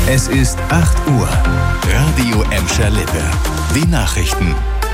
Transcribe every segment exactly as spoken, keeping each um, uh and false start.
Es ist acht Uhr. Radio Emscher Lippe. Die Nachrichten.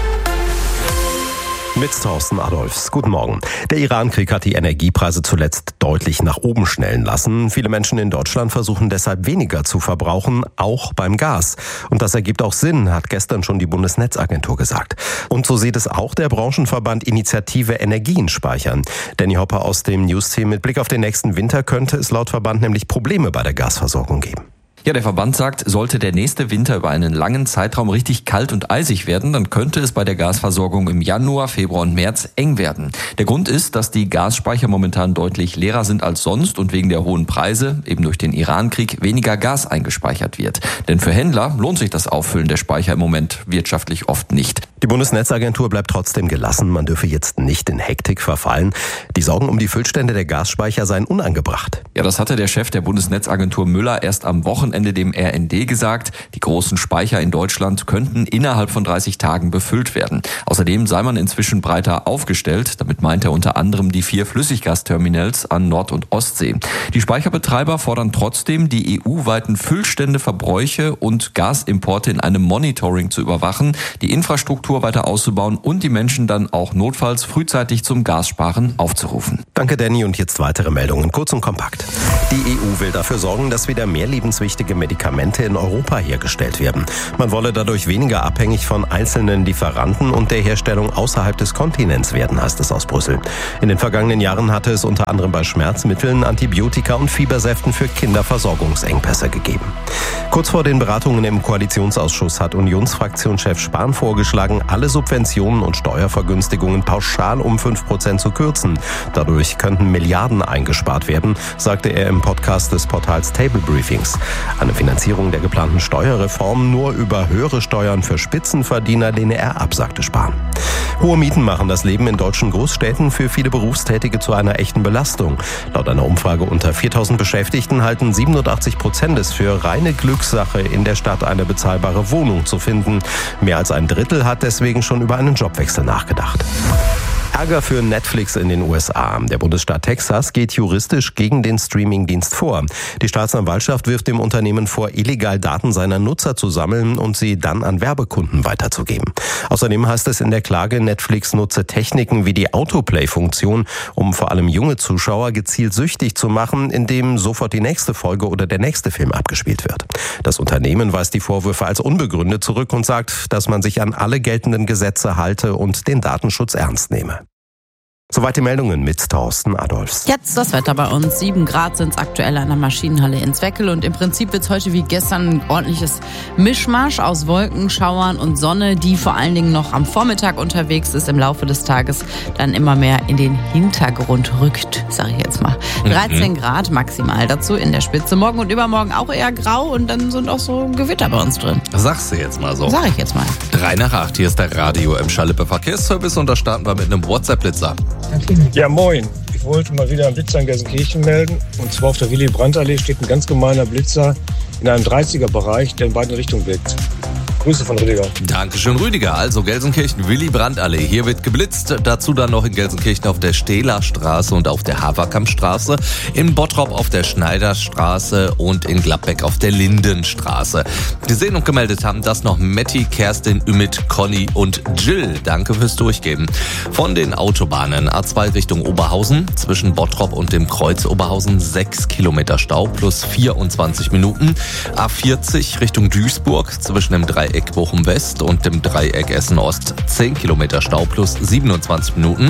Mit Thorsten Adolfs. Guten Morgen. Der Iran-Krieg hat die Energiepreise zuletzt deutlich nach oben schnellen lassen. Viele Menschen in Deutschland versuchen deshalb weniger zu verbrauchen, auch beim Gas. Und das ergibt auch Sinn, hat gestern schon die Bundesnetzagentur gesagt. Und so sieht es auch der Branchenverband Initiative Energien speichern. Danny Hopper aus dem News-Team. Mit Blick auf den nächsten Winter könnte es laut Verband nämlich Probleme bei der Gasversorgung geben. Ja, der Verband sagt, sollte der nächste Winter über einen langen Zeitraum richtig kalt und eisig werden, dann könnte es bei der Gasversorgung im Januar, Februar und März eng werden. Der Grund ist, dass die Gasspeicher momentan deutlich leerer sind als sonst und wegen der hohen Preise, eben durch den Iran-Krieg, weniger Gas eingespeichert wird. Denn für Händler lohnt sich das Auffüllen der Speicher im Moment wirtschaftlich oft nicht. Die Bundesnetzagentur bleibt trotzdem gelassen. Man dürfe jetzt nicht in Hektik verfallen. Die Sorgen um die Füllstände der Gasspeicher seien unangebracht. Ja, das hatte der Chef der Bundesnetzagentur Müller erst am Wochenende dem R N D gesagt. Die großen Speicher in Deutschland könnten innerhalb von dreißig Tagen befüllt werden. Außerdem sei man inzwischen breiter aufgestellt. Damit meint er unter anderem die vier Flüssiggasterminals an Nord- und Ostsee. Die Speicherbetreiber fordern trotzdem, die E U-weiten Füllstände, Verbräuche und Gasimporte in einem Monitoring zu überwachen, die Infrastruktur weiter auszubauen und die Menschen dann auch notfalls frühzeitig zum Gassparen aufzurufen. Danke, Danny. Und jetzt weitere Meldungen, kurz und kompakt. Die E U will dafür sorgen, dass wieder mehr lebenswichtige Medikamente in Europa hergestellt werden. Man wolle dadurch weniger abhängig von einzelnen Lieferanten und der Herstellung außerhalb des Kontinents werden, heißt es aus Brüssel. In den vergangenen Jahren hatte es unter anderem bei Schmerzmitteln, Antibiotika und Fiebersäften für Kinder Versorgungsengpässe gegeben. Kurz vor den Beratungen im Koalitionsausschuss hat Unionsfraktionschef Spahn vorgeschlagen, alle Subventionen und Steuervergünstigungen pauschal um fünf Prozent zu kürzen. Dadurch könnten Milliarden eingespart werden, sagte er im Podcast des Portals Table Briefings. Eine Finanzierung der geplanten Steuerreform nur über höhere Steuern für Spitzenverdiener lehne er ab, sagte Spahn. Hohe Mieten machen das Leben in deutschen Großstädten für viele Berufstätige zu einer echten Belastung. Laut einer Umfrage unter viertausend Beschäftigten halten siebenundachtzig Prozent es für reine Glückssache, in der Stadt eine bezahlbare Wohnung zu finden. Mehr als ein Drittel hat deswegen schon über einen Jobwechsel nachgedacht. Ärger für Netflix in den U S A. Der Bundesstaat Texas geht juristisch gegen den Streamingdienst vor. Die Staatsanwaltschaft wirft dem Unternehmen vor, illegal Daten seiner Nutzer zu sammeln und sie dann an Werbekunden weiterzugeben. Außerdem heißt es in der Klage, Netflix nutze Techniken wie die Autoplay-Funktion, um vor allem junge Zuschauer gezielt süchtig zu machen, indem sofort die nächste Folge oder der nächste Film abgespielt wird. Das Unternehmen weist die Vorwürfe als unbegründet zurück und sagt, dass man sich an alle geltenden Gesetze halte und den Datenschutz ernst nehme. Soweit die Meldungen mit Thorsten Adolfs. Jetzt das Wetter bei uns. sieben Grad sind es aktuell an der Maschinenhalle in Zweckel. Und im Prinzip wird es heute wie gestern ein ordentliches Mischmasch aus Wolken, Schauern und Sonne, die vor allen Dingen noch am Vormittag unterwegs ist, im Laufe des Tages dann immer mehr in den Hintergrund rückt, sage ich jetzt mal. dreizehn mhm. Grad maximal dazu in der Spitze. Morgen und übermorgen auch eher grau und dann sind auch so Gewitter bei uns drin. Sagst du jetzt mal so. Sag ich jetzt mal. Drei nach acht, hier ist der Radio Emscher Lippe Verkehrsservice und da starten wir mit einem WhatsApp-Blitzer. Ja, moin. Ich wollte mal wieder einen Blitzer in Gelsenkirchen melden. Und zwar auf der Willy-Brandt-Allee steht ein ganz gemeiner Blitzer in einem dreißiger-Bereich, der in beiden Richtungen blickt. Grüße von Rüdiger. Dankeschön, Rüdiger. Also Gelsenkirchen, Willy-Brandt-Allee. Hier wird geblitzt. Dazu dann noch in Gelsenkirchen auf der Stehlerstraße und auf der Haverkampstraße. In Bottrop auf der Schneiderstraße und in Gladbeck auf der Lindenstraße. Gesehen und gemeldet haben das noch Matti, Kerstin, Ümit, Conny und Jill. Danke fürs Durchgeben. Von den Autobahnen A zwei Richtung Oberhausen. Zwischen Bottrop und dem Kreuz Oberhausen sechs Kilometer Stau plus vierundzwanzig Minuten. A vierzig Richtung Duisburg. Zwischen dem Dreieck Bochum West und dem Dreieck Essen Ost zehn Kilometer Stau plus siebenundzwanzig Minuten.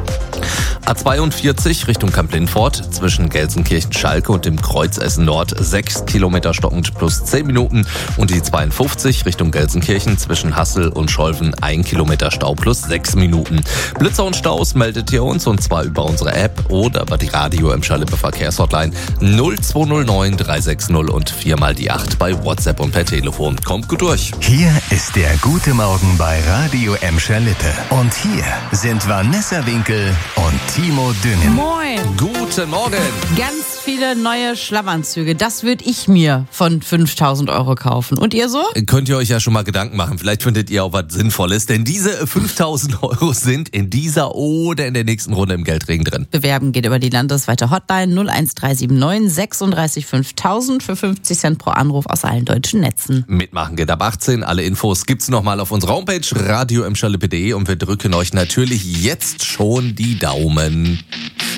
A zweiundvierzig Richtung Kamp-Lindfort zwischen Gelsenkirchen-Schalke und dem Kreuz Essen Nord sechs Kilometer stockend plus zehn Minuten und die zweiundfünfzig Richtung Gelsenkirchen zwischen Hassel und Scholven ein Kilometer Stau plus sechs Minuten. Blitzer und Staus meldet ihr uns und zwar über unsere App oder über die Radio Emscher Lippe Verkehrshotline null zwei null neun drei sechs null und viermal die acht bei WhatsApp und per Telefon. Kommt gut durch. Hier ist der gute Morgen bei Radio Emscher Lippe. Und hier sind Vanessa Winkel und Timo Düngen. Moin. Guten Morgen. Ganz viele neue Schlafanzüge. Das würde ich mir von fünftausend Euro kaufen. Und ihr so? Könnt ihr euch ja schon mal Gedanken machen. Vielleicht findet ihr auch was Sinnvolles. Denn diese fünftausend Euro sind in dieser oder in der nächsten Runde im Geldregen drin. Bewerben geht über die landesweite Hotline null eins drei sieben neun sechsunddreißig fünftausend für fünfzig Cent pro Anruf aus allen deutschen Netzen. Mitmachen geht ab achtzehn. Alle Infos gibt's nochmal auf unserer Homepage radio emscher lippe punkt de und wir drücken euch natürlich jetzt schon die Daumen.